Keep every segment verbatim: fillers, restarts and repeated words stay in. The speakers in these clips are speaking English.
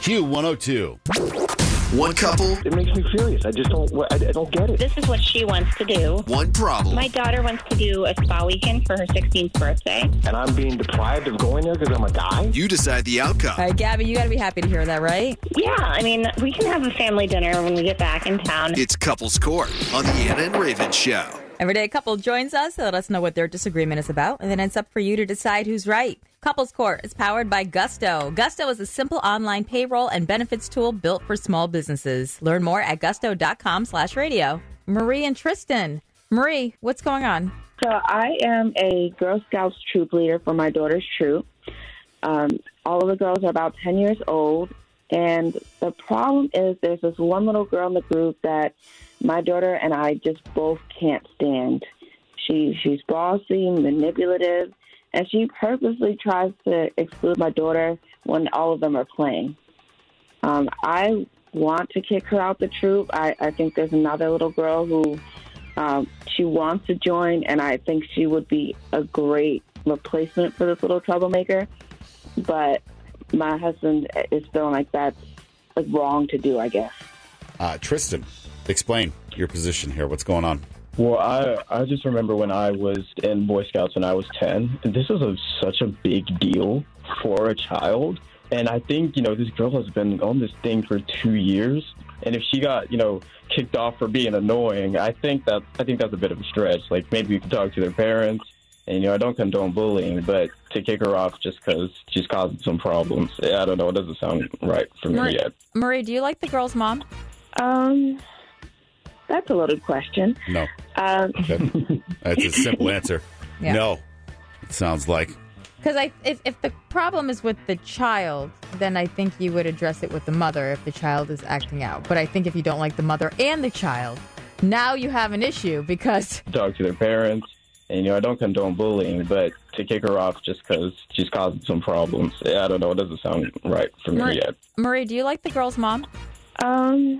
Q one oh two. One couple. It makes me furious. I just don't. I, I don't get it. This is what she wants to do. One problem. My daughter wants to do a spa weekend for her sixteenth birthday. And I'm being deprived of going there because I'm a guy? You decide the outcome. All right, Gabby, you got to be happy to hear that, right? Yeah, I mean, we can have a family dinner when we get back in town. It's Couples Court on the Anna and Raven Show. Every day a couple joins us to let us know what their disagreement is about, and then it's up for you to decide who's right. Couples Court is powered by Gusto. Gusto is a simple online payroll and benefits tool built for small businesses. Learn more at gusto.com slash radio. Marie and Tristan. Marie, what's going on? So I am a Girl Scouts troop leader for my daughter's troop. Um, all of the girls are about ten years old, and the problem is there's this one little girl in the group that my daughter and I just both can't stand. She She's bossy, manipulative, and she purposely tries to exclude my daughter when all of them are playing. Um, I want to kick her out the troop. I, I think there's another little girl who um, she wants to join, and I think she would be a great replacement for this little troublemaker. But my husband is feeling like that's like wrong to do, I guess. Uh, Tristan, explain your position here. What's going on? Well, I I just remember when I was in Boy Scouts when I was ten. And this was a, such a big deal for a child. And I think, you know, this girl has been on this thing for two years. And if she got, you know, kicked off for being annoying, I think that I think that's a bit of a stretch. Like, maybe you can talk to their parents. And, you know, I don't condone bullying, but to kick her off just because she's causing some problems, I don't know. It doesn't sound right for me Marie, yet. Marie, do you like the girl's mom? Um, that's a loaded question. No. Um, Okay. That's a simple answer. Yeah. No. It sounds like. Because I, if, if the problem is with the child, then I think you would address it with the mother if the child is acting out. But I think if you don't like the mother and the child, now you have an issue because... Talk to their parents. And, you know, I don't condone bullying, but to kick her off just because she's causing some problems, I don't know. It doesn't sound right for me Marie, yet. Marie, do you like the girl's mom? um,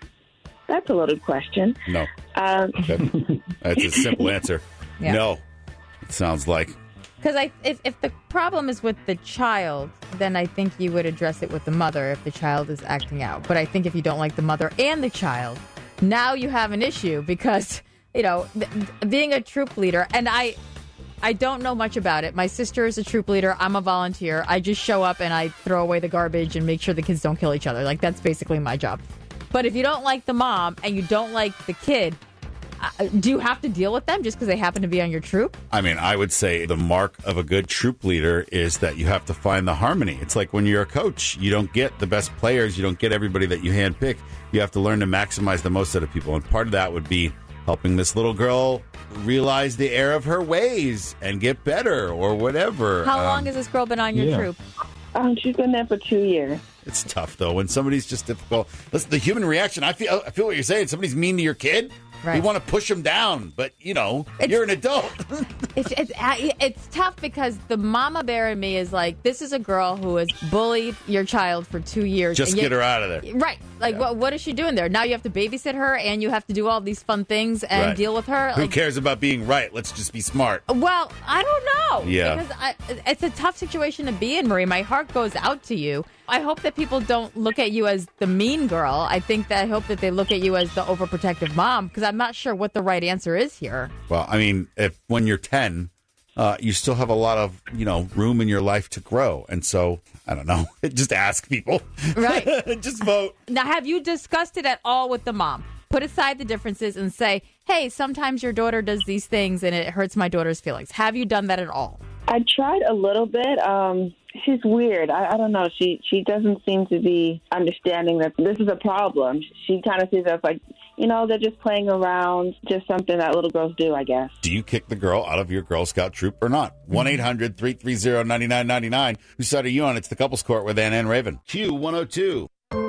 that's a loaded question. No. Um, Okay. That's a simple answer. Yeah. No. It sounds like. Because I, if, if the problem is with the child, then I think you would address it with the mother if the child is acting out. But I think if you don't like the mother and the child, now you have an issue because, you know, th- being a troop leader, and I I don't know much about it. My sister is a troop leader. I'm a volunteer. I just show up and I throw away the garbage and make sure the kids don't kill each other. Like, that's basically my job. But if you don't like the mom and you don't like the kid, uh, do you have to deal with them just because they happen to be on your troop? I mean, I would say the mark of a good troop leader is that you have to find the harmony. It's like when you're a coach, you don't get the best players. You don't get everybody that you handpick. You have to learn to maximize the most out of people. And part of that would be helping this little girl realize the error of her ways and get better or whatever. How Um, long has this girl been on your yeah. troop? um, she's been there for two years. It's tough, though, when somebody's just difficult. Listen, the human reaction, I feel I feel what you're saying. Somebody's mean to your kid. Right. You want to push them down, but, you know, It's- you're an adult. It's, it's it's tough because the mama bear in me is like, this is a girl who has bullied your child for two years. Just and you- get her out of there. Right. Like, Yeah. what what is she doing there? Now you have to babysit her and you have to do all these fun things and Right. deal with her. Who Like, cares about being right? Let's just be smart. well, I don't know. Yeah. Because I, it's a tough situation to be in, Marie. My heart goes out to you. I hope that people don't look at you as the mean girl. I think that I hope that they look at you as the overprotective mom because I'm not sure what the right answer is here. Well, I mean, if when you're ten, uh, you still have a lot of, you know, room in your life to grow. And so, I don't know, just ask people. Right. Just vote. Now, have you discussed it at all with the mom? Put aside the differences and say, hey, sometimes your daughter does these things and it hurts my daughter's feelings. Have you done that at all? I tried a little bit. Um, she's weird. I, I don't know. She she doesn't seem to be understanding that this is a problem. She kind of sees us like, you know, they're just playing around, just something that little girls do, I guess. Do you kick the girl out of your Girl Scout troop or not? one eight hundred three three zero nine nine nine nine. Whose side are you on? It's the Couples Court with Anna and Raven. Q one oh two.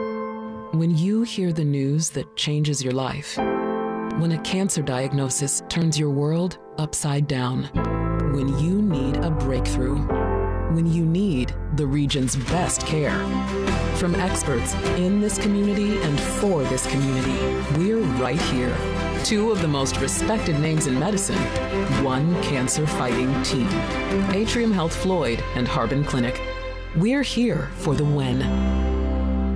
When you hear the news that changes your life, when a cancer diagnosis turns your world upside down, when you need a breakthrough, when you need the region's best care. From experts in this community and for this community, we're right here. Two of the most respected names in medicine, one cancer-fighting team. Atrium Health Floyd and Harbin Clinic. We're here for the when.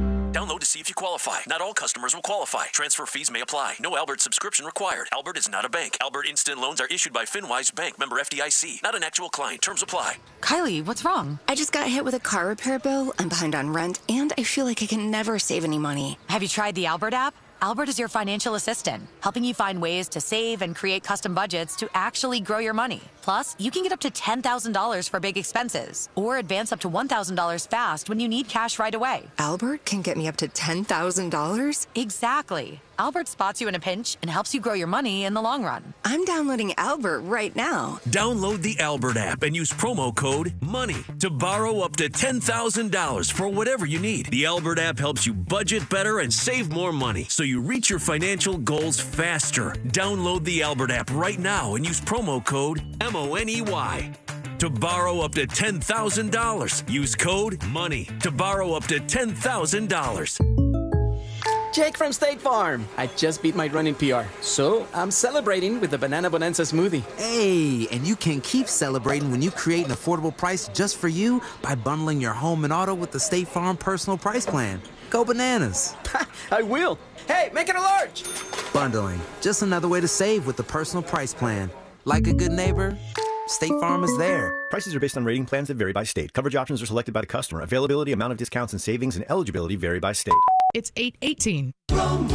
to see if you qualify. Not all customers will qualify. Transfer fees may apply. No Albert subscription required. Albert is not a bank. Albert Instant Loans are issued by FinWise Bank, member F D I C. Not an actual client. Terms apply. Kylie, what's wrong? I just got hit with a car repair bill. I'm behind on rent, and I feel like I can never save any money. Have you tried the Albert app? Albert is your financial assistant, helping you find ways to save and create custom budgets to actually grow your money. Plus, you can get up to ten thousand dollars for big expenses or advance up to one thousand dollars fast when you need cash right away. Albert can get me up to ten thousand dollars? Exactly. Albert spots you in a pinch and helps you grow your money in the long run. I'm downloading Albert right now. Download the Albert app and use promo code MONEY to borrow up to ten thousand dollars for whatever you need. The Albert app helps you budget better and save more money so you reach your financial goals faster. Download the Albert app right now and use promo code M O N E Y. To borrow up to ten thousand dollars, use code MONEY to borrow up to ten thousand dollars. Jake from State Farm. I just beat my running P R, so I'm celebrating with the Banana Bonanza smoothie. Hey, and you can keep celebrating when you create an affordable price just for you by bundling your home and auto with the State Farm Personal Price Plan. Go bananas. I will. Hey, make it a large. Bundling, just another way to save with the Personal Price Plan. Like a good neighbor, State Farm is there. Prices are based on rating plans that vary by state. Coverage options are selected by the customer. Availability, amount of discounts and savings, and eligibility vary by state. It's eight eighteen. On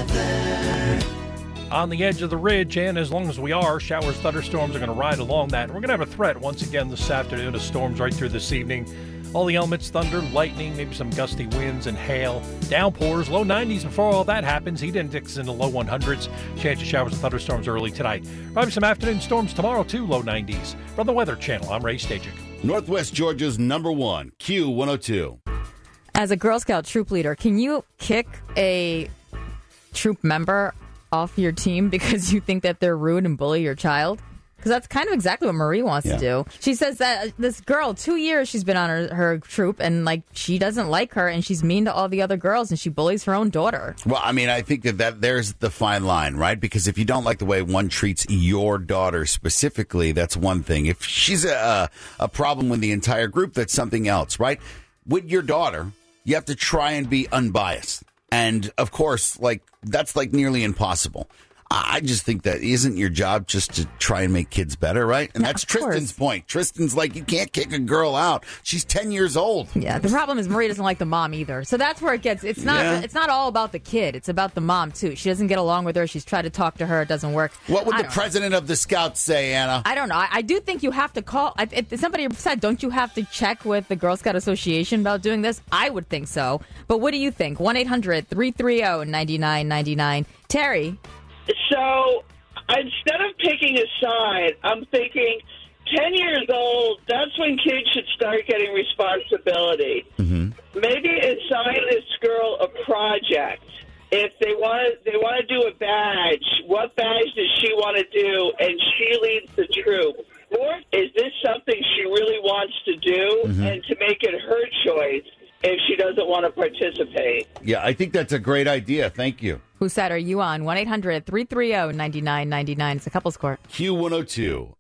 the edge of the ridge, and as long as we are, showers, thunderstorms are going to ride along that. We're going to have a threat once again this afternoon of storms right through this evening. All the elements, thunder, lightning, maybe some gusty winds and hail. Downpours, low nineties before all that happens. Heat index in the low hundreds. Chance of showers and thunderstorms early tonight. Probably some afternoon storms tomorrow, too, low nineties. From the Weather Channel, I'm Ray Stajic. Northwest Georgia's number one, Q one oh two. As a Girl Scout troop leader, can you kick a troop member off your team because you think that they're rude and bully your child? Because that's kind of exactly what Marie wants yeah. to do. She says that this girl, two years she's been on her, her troop, and like she doesn't like her, and she's mean to all the other girls, and she bullies her own daughter. Well, I mean, I think that, that there's the fine line, right? Because if you don't like the way one treats your daughter specifically, that's one thing. If she's a, a problem with the entire group, that's something else, right? With your daughter, you have to try and be unbiased. And, of course, like that's like nearly impossible. I just think that isn't your job just to try and make kids better, right? And that's Tristan's point. Tristan's like, you can't kick a girl out. She's ten years old. Yeah, the problem is Marie doesn't like the mom either. So that's where it gets, it's not yeah. it's not all about the kid. It's about the mom, too. She doesn't get along with her. She's tried to talk to her. It doesn't work. What would the president know. of the Scouts say, Anna? I don't know. I, I do think you have to call. I, if somebody said, don't you have to check with the Girl Scout Association about doing this? I would think so. But what do you think? one eight hundred three three zero nine nine nine nine. Terry? So instead of picking a side, I'm thinking ten years old, that's when kids should start getting responsibility. Mm-hmm. Maybe assign this girl a project. If they want to, they want to do a badge, what badge does she want to do? And she leads the troop. Or is this something she really wants to do mm-hmm. and to make it her choice if she doesn't want to participate? Yeah, I think that's a great idea. Thank you. Whose side are you on? one eight hundred three three zero nine nine nine nine. It's a couple's court. Q one oh two.